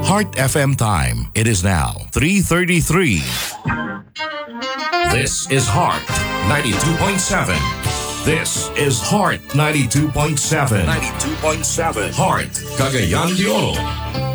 Heart FM time. It is now 3:33. This is Heart 92.7. This is Heart 92.7. 92.7. Heart, Cagayan de Oro.